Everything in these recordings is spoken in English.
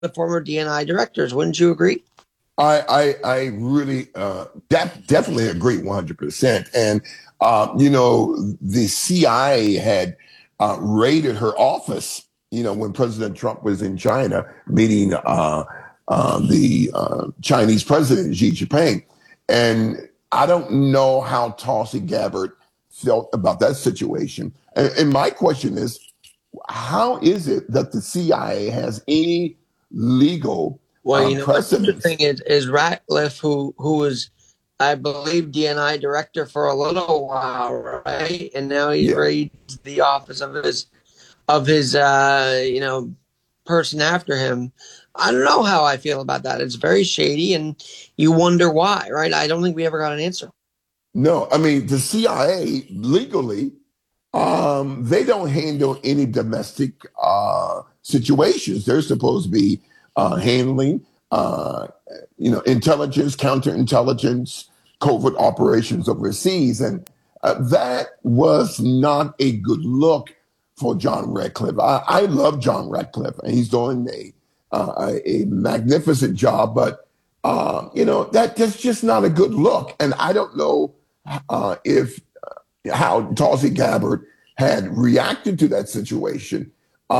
the former DNI directors. Wouldn't you agree? I really definitely agree 100%. And the CIA had raided her office. When President Trump was in China meeting the Chinese president Xi Jinping, and I don't know how Tulsi Gabbard felt about that situation. And my question is, how is it that the CIA has any legal Well, what's precedence? interesting is Ratcliffe, who was, I believe, DNI director for a little while, right? And now he's Yeah. raised the office of his person after him. I don't know how I feel about that. It's very shady, and you wonder why, right? I don't think we ever got an answer. No, I mean the CIA legally, they don't handle any domestic situations. They're supposed to be handling, intelligence, counterintelligence, covert operations overseas, and that was not a good look for John Radcliffe. I love John Radcliffe, and he's doing a magnificent job, but that's just not a good look. And I don't know if how Tulsi Gabbard had reacted to that situation.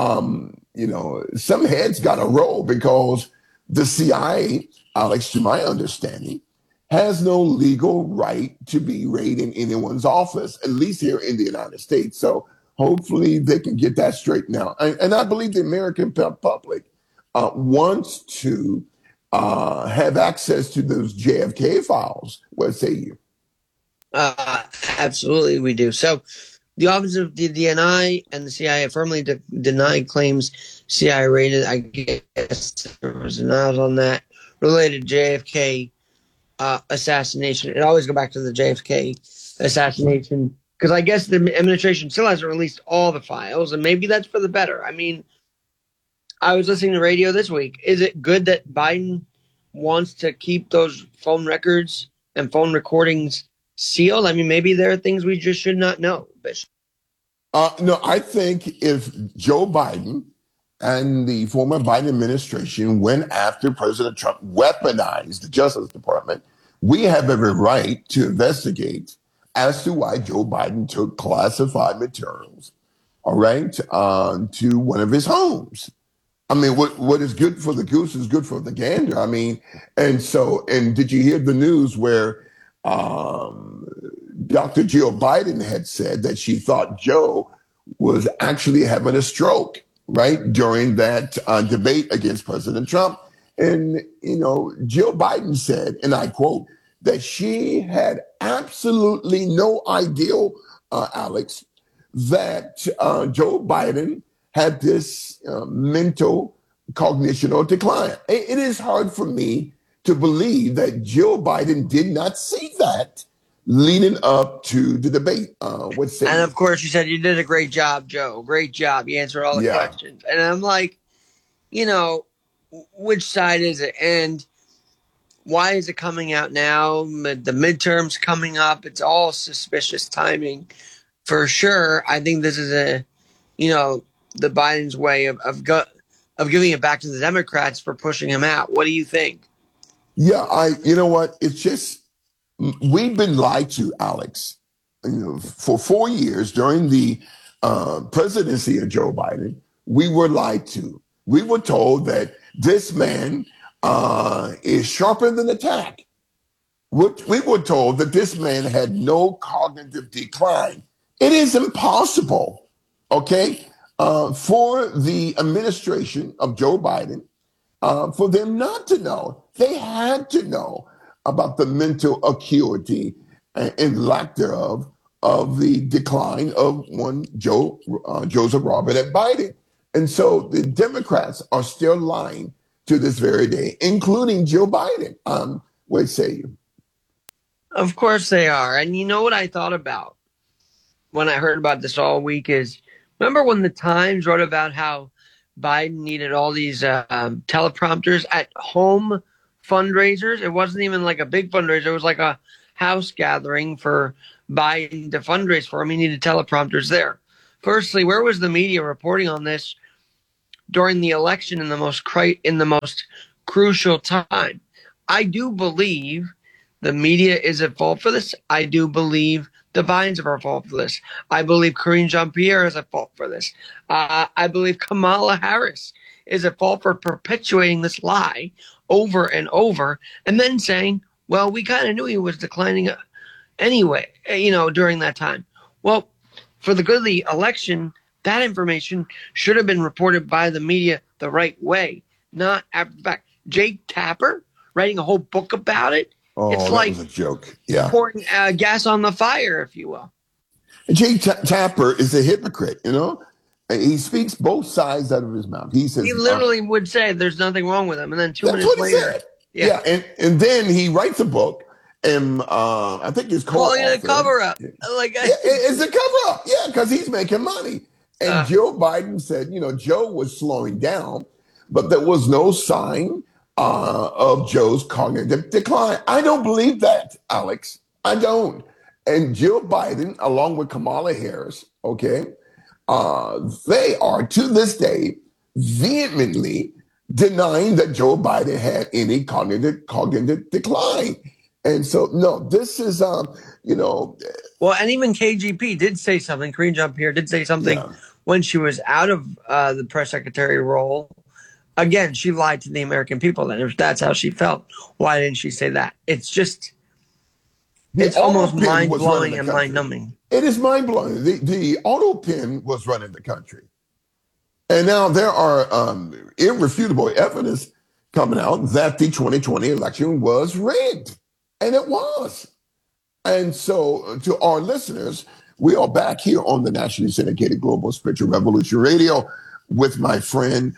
Some heads got to roll because the CIA, Alex, to my understanding, has no legal right to be raiding anyone's office, at least here in the United States. So hopefully they can get that straightened out. And I believe the American public wants to have access to those JFK files. What say you? Uh, Absolutely, we do. So, the Office of the DNI and the CIA firmly denied claims CIA raided. I guess there was denials on that related to JFK assassination. It always go back to the JFK assassination because I guess the administration still hasn't released all the files, and maybe that's for the better. I mean, I was listening to radio this week. Is it good that Biden wants to keep those phone records and phone recordings sealed? I mean, maybe there are things we just should not know, Bishop. No, I think if Joe Biden and the former Biden administration went after President Trump, weaponized the Justice Department, we have every right to investigate as to why Joe Biden took classified materials, all right, to one of his homes. I mean, what is good for the goose is good for the gander. I mean, and did you hear the news where Dr. Jill Biden had said that she thought Joe was actually having a stroke, right, during that debate against President Trump. And, Jill Biden said, and I quote, that she had absolutely no idea, Alex, that Joe Biden had this mental cognitional decline. It is hard for me to believe that Jill Biden did not see that leading up to the debate. What say And you? of course, you said you did a great job, Joe. Great job. You answered all the Yeah. questions. And I'm like, you know, which side is it? And why is it coming out now? The midterms coming up. It's all suspicious timing for sure. I think this is the Biden's way of giving it back to the Democrats for pushing him out. What do you think? Yeah, you know what? It's just, we've been lied to, Alex, for 4 years during the presidency of Joe Biden. We were lied to. We were told that this man is sharper than a tack. We were told that this man had no cognitive decline. It is impossible, okay, for the administration of Joe Biden, for them not to know. They had to know about the mental acuity and lack thereof of the decline of one Joseph Robinette Biden. And so the Democrats are still lying to this very day, including Joe Biden. What say you? Of course they are. And you know what I thought about when I heard about this all week is remember when the Times wrote about how Biden needed all these teleprompters at home fundraisers? It wasn't even like a big fundraiser. It was like a house gathering for Biden to fundraise for him. He needed teleprompters there. Firstly, where was the media reporting on this during the election in the most crucial time. I do believe the media is at fault for this. I do believe the Bidens are at fault for this. I believe Karine Jean-Pierre is at fault for this. I believe Kamala Harris is at fault for perpetuating this lie over and over, and then saying, well, we kind of knew he was declining anyway, during that time. Well, for the good of the election, that information should have been reported by the media the right way, not after the fact. Jake Tapper writing a whole book about it. Oh, it's that like was a joke. Yeah. pouring gas on the fire, if you will. Jake Tapper is a hypocrite, He speaks both sides out of his mouth. He says He literally would say there's nothing wrong with him, and then 2 that's minutes what later, he said. Yeah, and then he writes a book, and I think his calling co-author, it a cover-up. It's a cover-up. Yeah, because he's making money. And Joe Biden said, Joe was slowing down, but there was no sign of Joe's cognitive decline. I don't believe that, Alex. I don't. And Joe Biden, along with Kamala Harris, okay, they are to this day vehemently denying that Joe Biden had any cognitive decline. And so, no, this is, Well, and even KGP did say something. Karine Jean-Pierre did say something when she was out of the press secretary role. Again, she lied to the American people. Then, if that's how she felt, why didn't she say that? It's just, it's almost mind-blowing and mind-numbing. It is mind-blowing. The auto pin was running the country. And now there are irrefutable evidence coming out that the 2020 election was rigged. And it was. And so to our listeners, we are back here on the nationally syndicated Global Spiritual Revolution Radio with my friend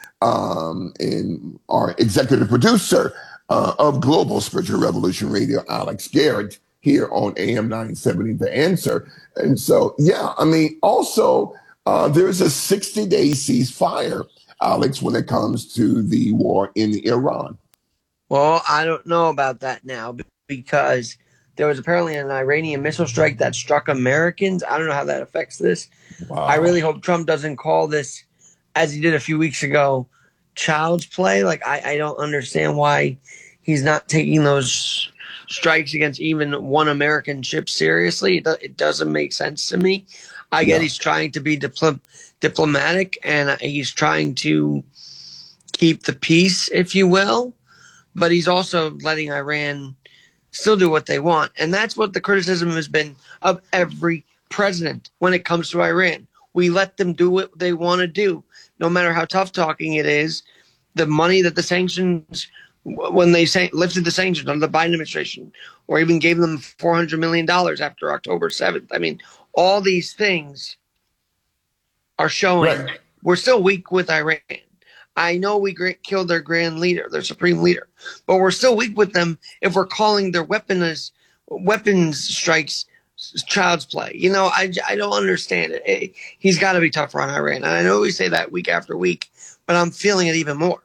and our executive producer of Global Spiritual Revolution Radio, Alex Garrett, here on AM 970, The Answer. And so, also there's a 60-day ceasefire, Alex, when it comes to the war in Iran. Well, I don't know about that now because there was apparently an Iranian missile strike that struck Americans. I don't know how that affects this. Wow. I really hope Trump doesn't call this, as he did a few weeks ago, child's play. Like, I don't understand why he's not taking those strikes against even one American ship seriously. It doesn't make sense to me. I get he's trying to be diplomatic and he's trying to keep the peace, if you will, but he's also letting Iran still do what they want. And that's what the criticism has been of every president when it comes to Iran. We let them do what they want to do, no matter how tough talking it is. The money that the sanctions, when they lifted the sanctions under the Biden administration, or even gave them $400 million after October 7th. I mean, all these things are showing we're still weak with Iran. I know we killed their grand leader, their supreme leader, but we're still weak with them if we're calling their weapons strikes child's play. I don't understand it. He's got to be tougher on Iran. And I know we say that week after week, but I'm feeling it even more.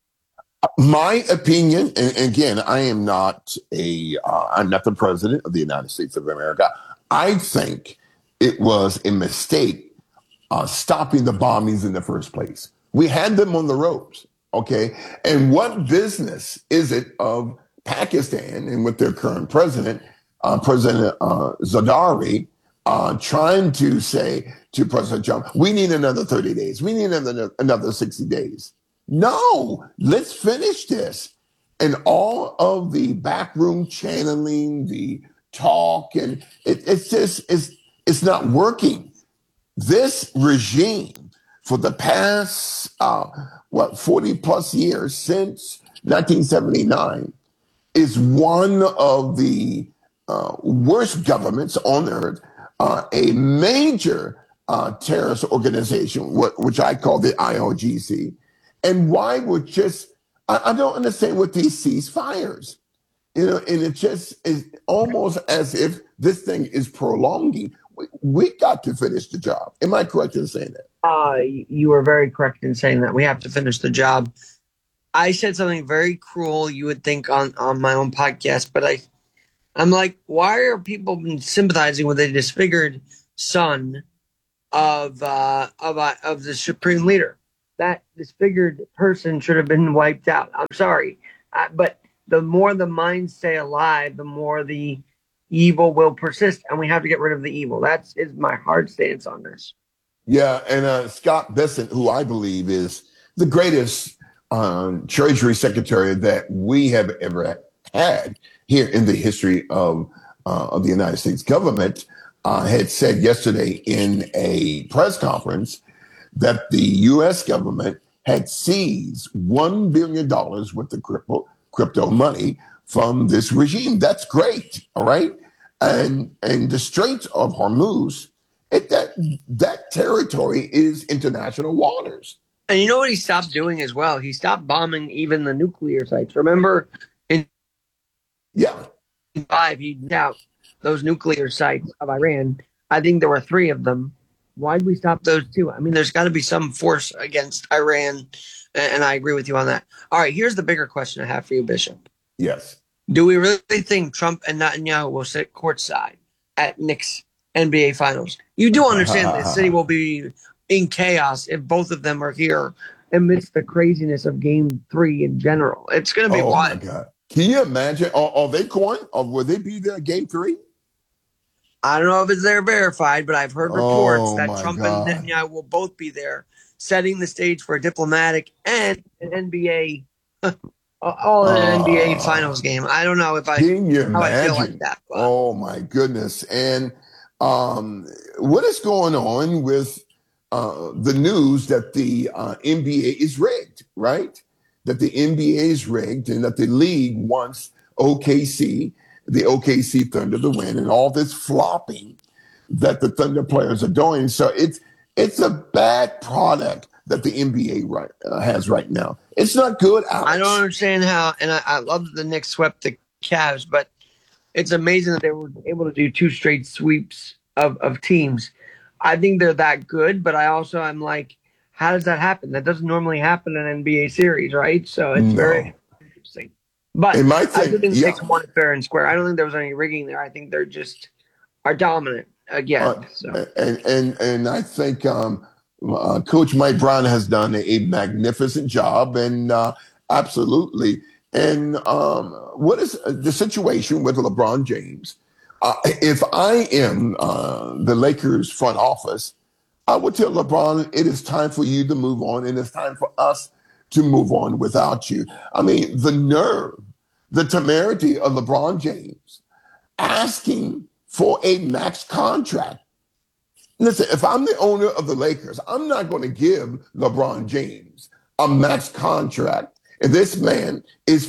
My opinion, and again, I am not I'm not the president of the United States of America. I think it was a mistake stopping the bombings in the first place. We had them on the ropes, okay? And what business is it of Pakistan and with their current president, President Zardari, trying to say to President Trump, we need another 30 days. We need another 60 days. No, let's finish this. And all of the backroom channeling, the talk, and it's not working. This regime, for the past, 40 plus years since 1979, is one of the worst governments on earth, a major terrorist organization, which I call the IRGC. And why would I don't understand what these ceasefires, and it just is almost as if this thing is prolonging. We got to finish the job. Am I correct in saying that? You were very correct in saying that. We have to finish the job. I said something very cruel, you would think, on my own podcast, but I'm like, why are people sympathizing with a disfigured son of the supreme leader? that disfigured person should have been wiped out. I'm sorry, but the more the minds stay alive, the more the evil will persist, and we have to get rid of the evil. That's is my hard stance on this. Yeah, and Scott Bessent, who I believe is the greatest Treasury Secretary that we have ever had here in the history of the United States government, had said yesterday in a press conference that the U.S. government had seized $1 billion worth of crypto money from this regime. That's great, all right. And the Straits of Hormuz, that territory is international waters. And you know what he stopped doing as well? He stopped bombing even the nuclear sites. Remember, in Yeah. 5, he out those nuclear sites of Iran. I think there were 3 of them. Why did we stop those 2? I mean, there's got to be some force against Iran, and I agree with you on that. All right, here's the bigger question I have for you, Bishop. Yes. Do we really think Trump and Netanyahu will sit courtside at Knicks NBA Finals? You do understand the city will be in chaos if both of them are here amidst the craziness of Game 3 in general. It's going to be wild. My God. Can you imagine? Are they going? Or will they be there Game 3? I don't know if it's there verified, but I've heard reports that My Trump God. and Netanyahu will both be there, setting the stage for a diplomatic and an NBA, all in an NBA Finals game. I don't know if I feel like that. But. Oh my goodness! And what is going on with the news that the NBA is rigged? Right? That the NBA is rigged, and that the league wants the OKC Thunder to win, and all this flopping that the Thunder players are doing. So it's a bad product that the NBA has right now. It's not good, Alex. I don't understand how, and I love that the Knicks swept the Cavs, but it's amazing that they were able to do 2 straight sweeps of teams. I think they're that good, but I'm like, how does that happen? That doesn't normally happen in an NBA series, right? So it's very interesting. But I do think the Knicks won it fair and square. I don't think there was any rigging there. I think they're just are dominant again. And I think Coach Mike Brown has done a magnificent job, and absolutely. And what is the situation with LeBron James? If I am the Lakers front office, I would tell LeBron, it is time for you to move on, and it's time for us to move on without you. I mean, the nerve, the temerity of LeBron James asking for a max contract. Listen, if I'm the owner of the Lakers, I'm not going to give LeBron James a max contract. And this man is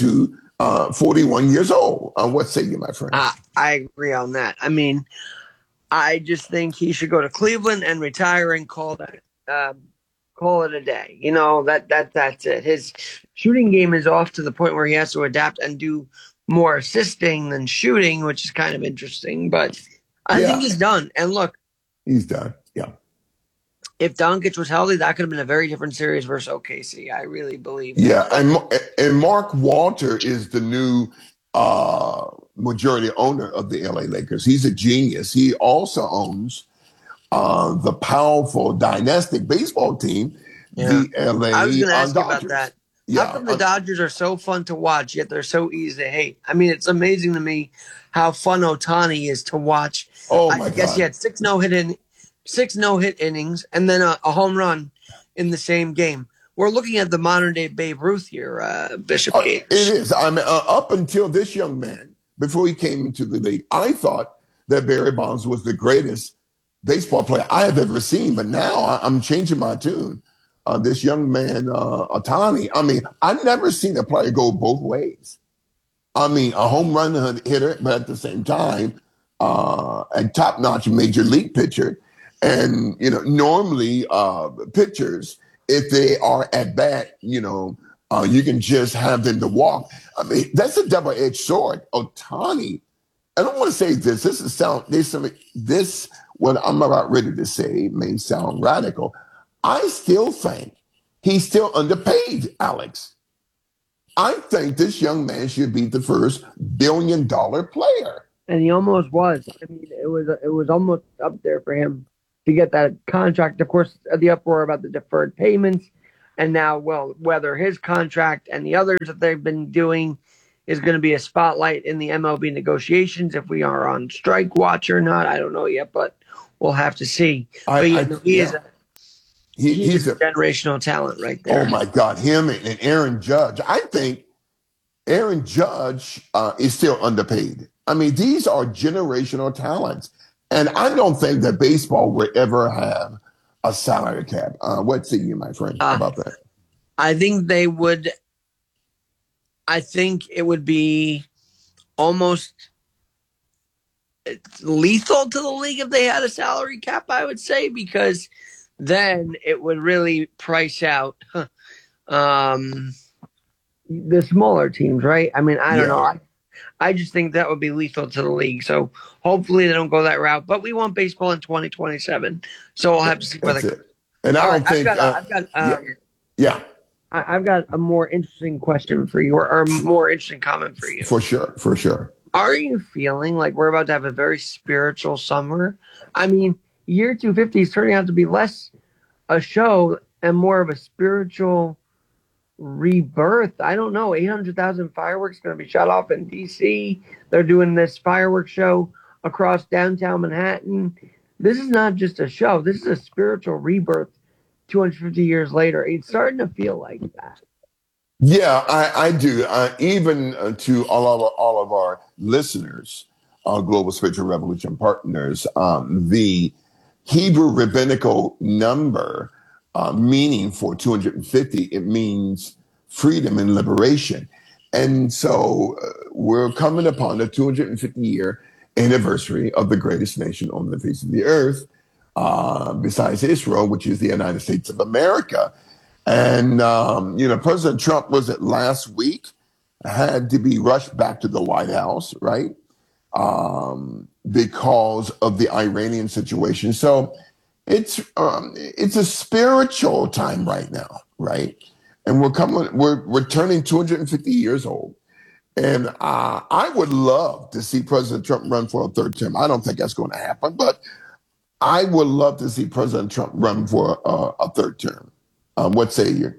41 years old. What say you, my friend? I agree on that. I mean, I just think he should go to Cleveland and retire and call it a day. You know, that's it. His shooting game is off to the point where he has to adapt and do more assisting than shooting, which is kind of interesting. But I think he's done. And look, he's done. Yeah. If Doncic was healthy, that could have been a very different series versus OKC. I really believe that. Yeah, and Mark Walter is the new majority owner of the LA Lakers. He's a genius. He also owns the powerful dynastic baseball team, the LA I was going to ask you Dodgers. about that. How come the Dodgers are so fun to watch, yet they're so easy to hate? I mean, it's amazing to me how fun Ohtani is to watch. Oh, my God. I guess he had 6 no-hit innings, and then a home run in the same game. We're looking at the modern-day Babe Ruth here, Bishop Gates. It is. I mean, up until this young man, before he came into the league, I thought that Barry Bonds was the greatest baseball player I have ever seen. But now I'm changing my tune. This young man, Ohtani, I mean, I've never seen a player go both ways. I mean, a home run hitter, but at the same time, a top-notch major league pitcher. And, you know, normally pitchers, if they are at bat, you know, you can just have them to walk. I mean, that's a double-edged sword. Ohtani, I don't want to say this. This, what I'm about ready to say may sound radical. I still think he's still underpaid, Alex. I think this young man should be the first billion-dollar player. And he almost was. I mean, it was almost up there for him to get that contract. Of course, the uproar about the deferred payments, and now, well, whether his contract and the others that they've been doing is going to be a spotlight in the MLB negotiations. If we are on strike watch or not, I don't know yet, but we'll have to see. But yeah, no, Yeah, he is he's a a, generational talent right oh there. my God, him and Aaron Judge. I think Aaron Judge is still underpaid. I mean, these are generational talents. And I don't think that baseball will ever have a salary cap. What say you, my friend, Uh, about that? I think they would. I think it would be almost lethal to the league if they had a salary cap, I would say, because then it would really price out um, the smaller teams, right? I mean, I don't know. Yeah, I just think that would be lethal to the league. So hopefully they don't go that route. But we want baseball in 2027, so we'll have to see whether. that's it. And I All right, don't think, yeah, yeah, I've got a more interesting question for you, or a more interesting comment for you. for sure, for sure. Are you feeling like we're about to have a very spiritual summer? I mean, year 250 is turning out to be less a show and more of a spiritual rebirth. I don't know. 800,000 fireworks going to be shot off in DC. They're doing this fireworks show across downtown Manhattan. This is not just a show. This is a spiritual rebirth 250 years later. It's starting to feel like that. Yeah, I do. Even to all of our listeners, Global Spiritual Revolution partners, the Hebrew rabbinical number, meaning for 250, it means freedom and liberation. And so we're coming upon the 250-year anniversary of the greatest nation on the face of the earth, besides Israel, which is the United States of America. And, President Trump, was it last week, had to be rushed back to the White House, right? Because of the Iranian situation. So it's a spiritual time right now, right? And we're turning 250 years old. And I would love to see President Trump run for a third term. I don't think that's going to happen, but I would love to see President Trump run for a third term. What say you?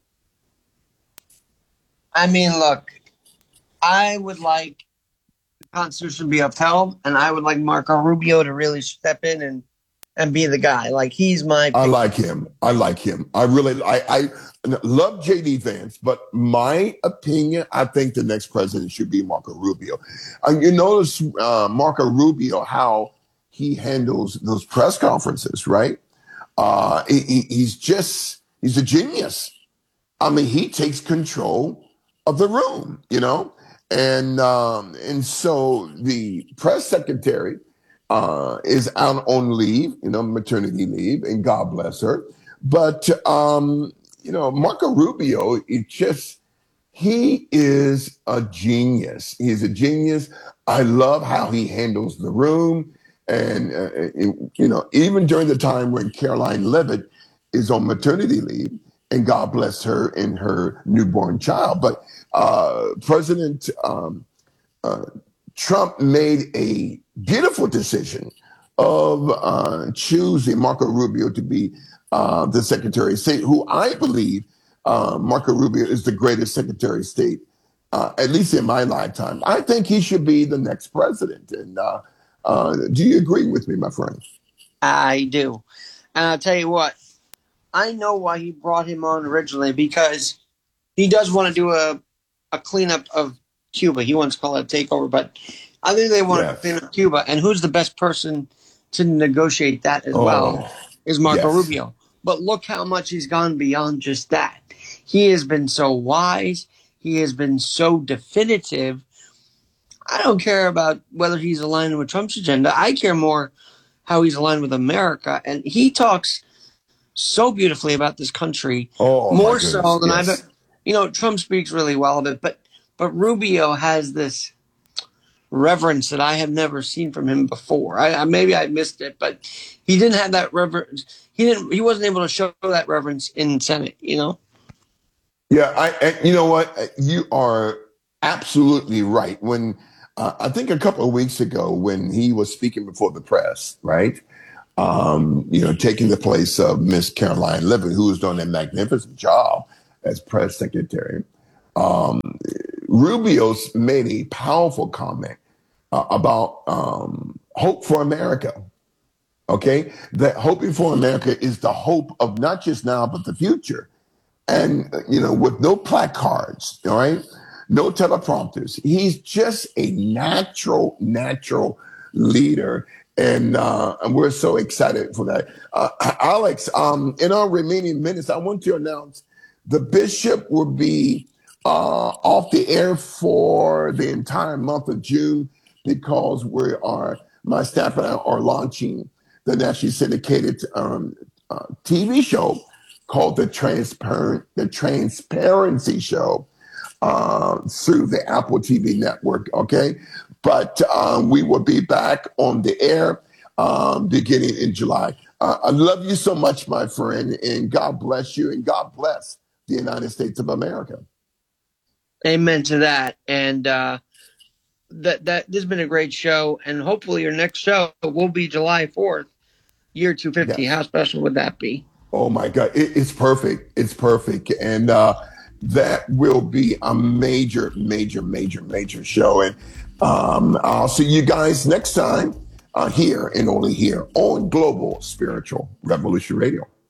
I mean, look, I would like the Constitution to be upheld, and I would like Marco Rubio to really step in and be the guy. Like, he's my I pick. like him. I like him. I love JD Vance, but my opinion, I think the next president should be Marco Rubio. You notice Marco Rubio, how he handles those press conferences, right? He's a genius. I mean, he takes control of the room, and so the press secretary is out on leave, maternity leave, and God bless her. But Marco Rubio, he is a genius. He's a genius. I love how he handles the room, and even during the time when Caroline Levitt is on maternity leave, and God bless her and her newborn child. But President Trump made a beautiful decision of choosing Marco Rubio to be the Secretary of State, who I believe Marco Rubio is the greatest Secretary of State, at least in my lifetime. I think he should be the next president. And do you agree with me, my friend? I do. And I'll tell you what, I know why he brought him on originally, because he does want to do a cleanup of Cuba. He wants to call it a takeover, but I think they want to clean Yes. up Cuba. And who's the best person to negotiate that as well Oh, is Marco yes. Rubio. But look how much he's gone beyond just that. He has been so wise. He has been so definitive. I don't care about whether he's aligned with Trump's agenda. I care more how he's aligned with America. And he talks so beautifully about this country, Oh, my more so goodness. than I've. Yes. Trump speaks really well of it, but Rubio has this reverence that I have never seen from him before. Maybe I missed it, but he didn't have that reverence. He wasn't able to show that reverence in Senate. Yeah, you know what? You are absolutely right. When I think a couple of weeks ago, when he was speaking before the press, right? taking the place of Miss Caroline Levitt, who is doing a magnificent job as press secretary. Rubio's made a powerful comment about hope for America. Okay, that hoping for America is the hope of not just now but the future, and with no placards, all right, no teleprompters. He's just a natural leader, and we're so excited for that. Alex, in our remaining minutes, I want to announce the bishop will be off the air for the entire month of June because my staff and I are launching the nationally syndicated TV show called the Transparency Show through the Apple TV network. Okay, but we will be back on the air beginning in July. I love you so much, my friend, and God bless you, and God bless the United States of America. Amen to that. And that this has been a great show, and hopefully your next show will be July 4th, year 250. Yes. How special would that be? Oh my God, it's perfect. It's perfect, and that will be a major show. And I'll see you guys next time here and only here on Global Spiritual Revolution Radio.